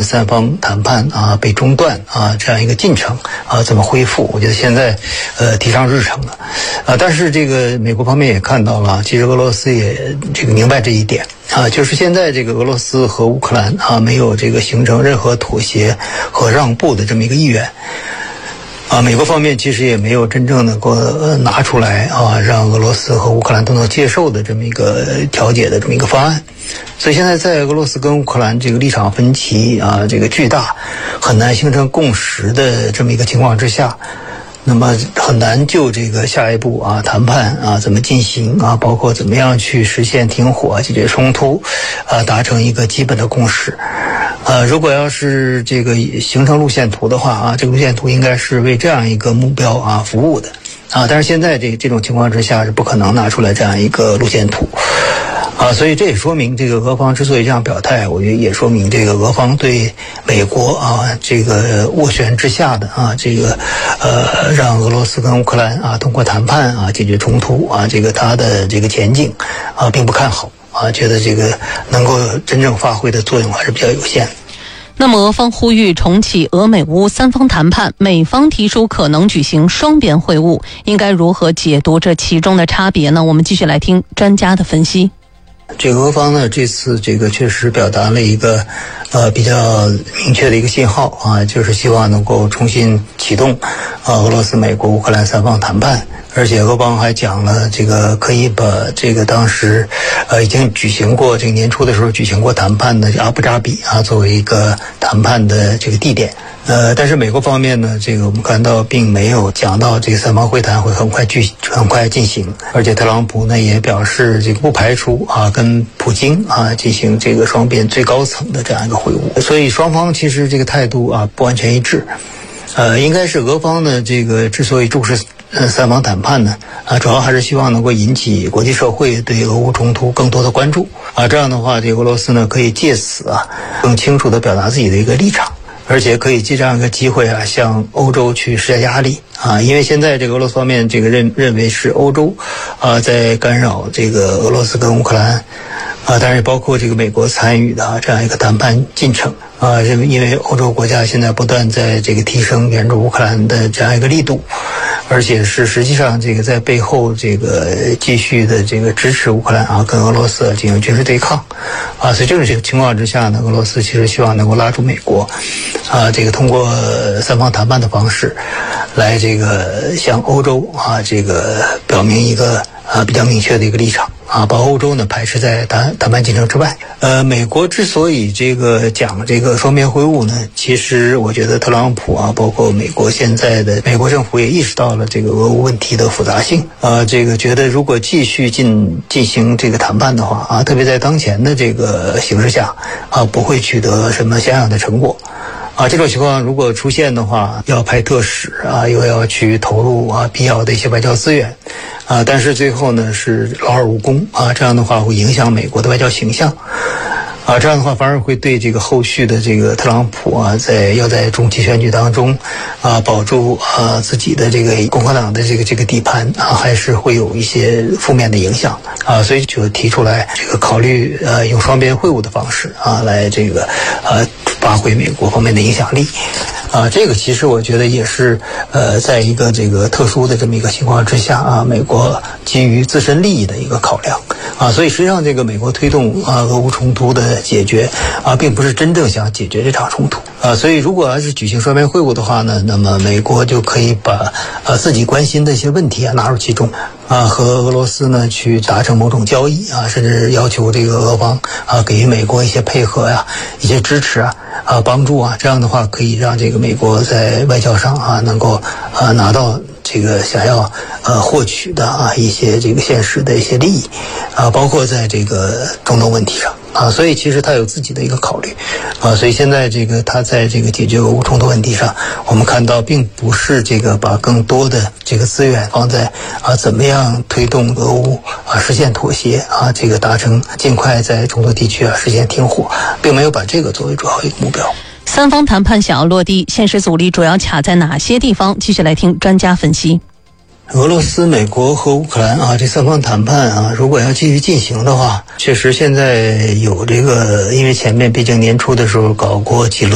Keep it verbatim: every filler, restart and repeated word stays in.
三方谈判啊被中断啊这样一个进程啊怎么恢复，我觉得现在呃提上日程了啊。但是这个美国方面也看到了，其实俄罗斯也这个明白这一点啊，就是现在这个俄罗斯和乌克兰啊没有这个形成任何妥协和让步的这么一个意愿。啊，美国方面其实也没有真正能够拿出来啊，让俄罗斯和乌克兰都能接受的这么一个调解的这么一个方案。所以现在在俄罗斯跟乌克兰这个立场分歧啊，这个巨大，很难形成共识的这么一个情况之下，那么很难就这个下一步啊谈判啊怎么进行啊，包括怎么样去实现停火、解决冲突，啊达成一个基本的共识。呃，如果要是这个形成路线图的话啊，这个路线图应该是为这样一个目标啊服务的啊。但是现在这这种情况之下是不可能拿出来这样一个路线图啊，所以这也说明这个俄方之所以这样表态，我觉得也说明这个俄方对美国啊这个斡旋之下的啊这个呃让俄罗斯跟乌克兰啊通过谈判啊解决冲突啊这个它的这个前景啊并不看好。啊，觉得这个能够真正发挥的作用还是比较有限。 那么俄方呼吁重启俄美乌三方谈判，美方提出可能举行双边会晤，应该如何解读这其中的差别呢？我们继续来听专家的分析。 这个俄方呢，这次这个确实表达了一个呃比较明确的一个信号啊，就是希望能够重新启动啊俄罗斯、美国、乌克兰三方谈判。而且俄方还讲了，这个可以把这个当时，呃，已经举行过这个年初的时候举行过谈判的阿布扎比啊，作为一个谈判的这个地点。呃，但是美国方面呢，这个我们看到并没有讲到这个三方会谈会很快举很快进行，而且特朗普呢也表示这个不排除啊跟普京啊进行这个双边最高层的这样一个会晤。所以双方其实这个态度啊不完全一致。呃，应该是俄方呢这个之所以重视呃三方谈判呢啊，主要还是希望能够引起国际社会对俄乌冲突更多的关注啊，这样的话，这个俄罗斯呢可以借此啊更清楚地表达自己的一个立场。而且可以借这样一个机会啊，向欧洲去施加压力啊，因为现在这个俄罗斯方面这个认认为是欧洲啊在干扰这个俄罗斯跟乌克兰啊，当然也包括这个美国参与的啊这样一个谈判进程啊，认为因为欧洲国家现在不断在这个提升援助乌克兰的这样一个力度，而且是实际上这个在背后这个继续的这个支持乌克兰啊跟俄罗斯进行军事对抗啊，所以这种情况之下呢，俄罗斯其实希望能够拉住美国啊，这个通过三方谈判的方式来这个向欧洲啊这个表明一个啊比较明确的一个立场啊，把欧洲呢排斥在谈谈判进程之外。呃，美国之所以这个讲这个双边会晤呢，其实我觉得特朗普啊，包括美国现在的美国政府也意识到了这个俄乌问题的复杂性啊，这个觉得如果继续进进行这个谈判的话啊，特别在当前的这个形势下啊，不会取得什么像样的成果。啊，这种情况如果出现的话，要派特使啊，又要去投入啊必要的一些外交资源，啊，但是最后呢是劳而无功啊，这样的话会影响美国的外交形象，啊，这样的话反而会对这个后续的这个特朗普啊，在要在中期选举当中啊保住啊自己的这个共和党的这个这个底盘啊，还是会有一些负面的影响啊，所以就提出来这个考虑呃用双边会晤的方式啊来这个呃。发挥美国方面的影响力，啊，这个其实我觉得也是呃，在一个这个特殊的这么一个情况之下啊，美国基于自身利益的一个考量啊，所以实际上这个美国推动啊俄乌冲突的解决啊，并不是真正想解决这场冲突啊，所以如果要是举行双边会晤的话呢，那么美国就可以把呃自己关心的一些问题啊纳入其中啊，和俄罗斯呢去达成某种交易啊，甚至要求这个俄方啊给予美国一些配合呀、一些支持啊。啊，帮助啊，这样的话可以让这个美国在外交上啊能够啊拿到这个想要呃获取的啊一些这个现实的一些利益啊，包括在这个中东问题上啊，所以其实他有自己的一个考虑啊，所以现在这个他在这个解决俄乌冲突问题上，我们看到并不是这个把更多的这个资源放在啊怎么样推动俄乌啊实现妥协啊，这个达成尽快在中东地区啊实现停火，并没有把这个作为主要一个目标。 三方谈判想要落地，现实阻力主要卡在哪些地方？继续来听专家分析。 俄罗斯、美国和乌克兰啊，这三方谈判啊，如果要继续进行的话，确实现在有这个，因为前面毕竟年初的时候搞过几轮。